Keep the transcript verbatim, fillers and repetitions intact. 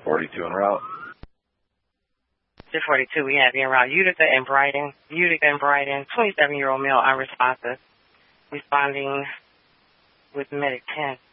forty-two en route. six forty-two, we have en route Utica and Brighton. Utica and Brighton, twenty-seven-year-old male unresponsive. Responding with medic ten.